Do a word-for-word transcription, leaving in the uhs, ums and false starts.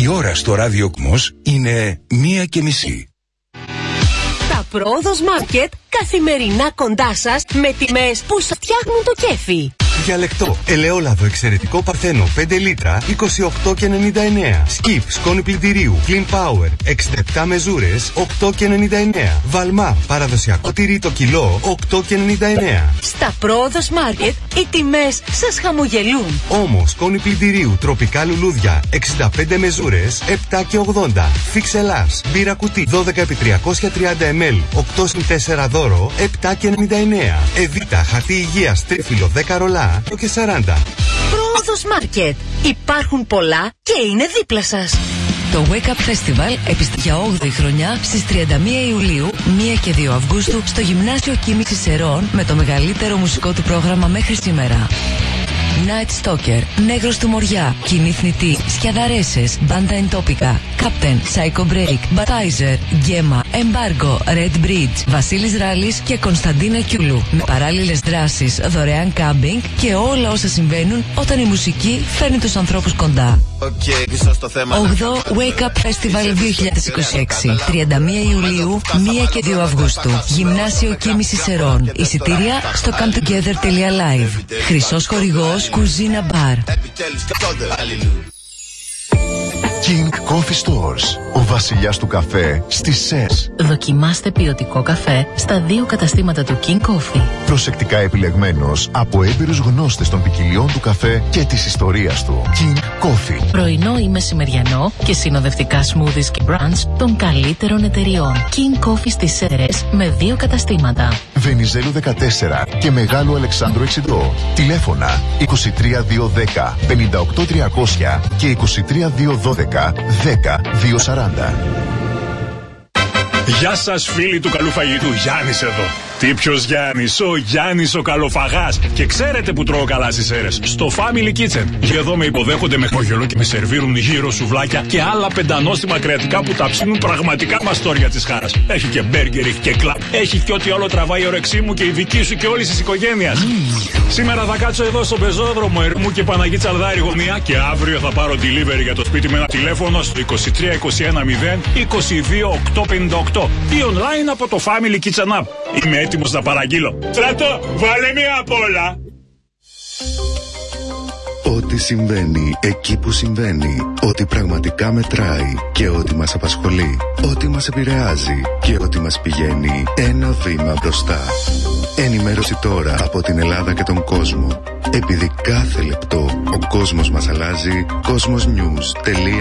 ώρα στο Ράδιο Κμός είναι μία και μισή. Τα Πρόοδος Μάρκετ καθημερινά κοντά σας με τιμές που σας φτιάχνουν το κέφι. Διαλεκτό, ελαιόλαδο εξαιρετικό Παρθένο πέντε λίτρα είκοσι οκτώ και ενενήντα εννέα. Σκιπ, σκόνη πλυντηρίου Clean Power εξήντα επτά μεζούρες οκτώ και ενενήντα εννέα. Βαλμά, παραδοσιακό τυρί το κιλό οκτώ και ενενήντα εννέα. Στα Πρόοδος Μάρκετ οι τιμές σας χαμογελούν. Όμως, σκόνη πλυντηρίου τροπικά λουλούδια εξήντα πέντε μεζούρες επτά και ογδόντα. Φίξ Ελλάς, μπύρα κουτί δώδεκα επί τριακόσια τριάντα μιλιλίτρα οκτώ συν τέσσερα δώρο επτά και ενενήντα εννέα. Εβίτα, χαρτί υγείας τρίφυλλο δέκα ρολά και σαράντα. Πρόοδος Μάρκετ. Υπάρχουν πολλά και είναι δίπλα σας. Το Wake Up Festival επιστρέφει για όγδοη χρονιά στις τριάντα μία Ιουλίου, πρώτη και δύο Αυγούστου στο Γυμνάσιο Κίμησης Σερών με το μεγαλύτερο μουσικό του πρόγραμμα μέχρι σήμερα. Night Stalker, Νέγρος του Μοριά, Κοινή Θνητή, Σκιαδαρέσες, Μπάντα Εντόπικα, Captain, Psycho Break, Batizer, Γκέμα, Embargo, Red Bridge, Βασίλης Ράλης και Κωνσταντίνα Κιούλου. Με παράλληλες δράσεις, δωρεάν κάμπινγκ και όλα όσα συμβαίνουν όταν η μουσική φέρνει τους ανθρώπους κοντά. Okay, στο θέμα. όγδοο Wake Up Festival δύο χιλιάδες είκοσι έξι, τριάντα μία Ιουλίου, πρώτη και δύο Αυγούστου. Γυμνάσιο Κίμησης Σερών. Εισιτήρια στο come together τελεία live. Χρυσός χορηγός Κουζίνα Μπαρ. King Coffee Stores. Ο βασιλιάς του καφέ στις ΣΕΣ. Δοκιμάστε ποιοτικό καφέ στα δύο καταστήματα του King Coffee. Προσεκτικά επιλεγμένος από έμπειρους γνώστες των ποικιλιών του καφέ και της ιστορίας του. King Coffee. Πρωινό ή μεσημεριανό και συνοδευτικά smoothies και brunch των καλύτερων εταιριών. King Coffee στις ΣΕΡΕΣ με δύο καταστήματα. Βενιζέλου δεκατέσσερα και Μεγάλου Αλεξάνδρου εξήντα. Τηλέφωνα είκοσι τρία διακόσια δέκα πενήντα οκτώ τριακόσια και είκοσι τρία διακόσια δώδεκα δέκα διακόσια σαράντα. Γεια σας φίλοι του καλού φαγητού, Γιάννης εδώ. Τι ποιος Γιάννης, ο Γιάννης ο καλοφαγάς. Και ξέρετε που τρώω καλά στις αίρες, στο Family Kitchen. Και εδώ με υποδέχονται με χαμόγελο και με σερβίρουν γύρω σουβλάκια και άλλα πεντανόστιμα κρεατικά που τα ψήνουν πραγματικά μαστόρια της χάρας. Έχει και μπέργκερ, έχει και κλαμπ, έχει και ό,τι άλλο τραβάει η όρεξή μου και η δική σου και όλης της οικογένειας. Mm. Σήμερα θα κάτσω εδώ στο πεζόδρομο Ερμού και Παναγή Τσαλδάρη γωνία και αύριο θα πάρω delivery για το σπίτι με ένα τηλέφωνο στο είκοσι τρία είκοσι ένα μηδέν είκοσι δύο οκτακόσια πενήντα οκτώ ή online από το Family Kitchen App. Είμαι έτοιμος να παραγγείλω. Στρατό, βάλε μία απ' όλα. Ό,τι συμβαίνει εκεί που συμβαίνει, ό,τι πραγματικά μετράει και ό,τι μας απασχολεί, ό,τι μας επηρεάζει και ό,τι μας πηγαίνει ένα βήμα μπροστά. Ενημέρωση τώρα από την Ελλάδα και τον κόσμο. Επειδή κάθε λεπτό ο κόσμος μας αλλάζει, κόσμος νιους τελεία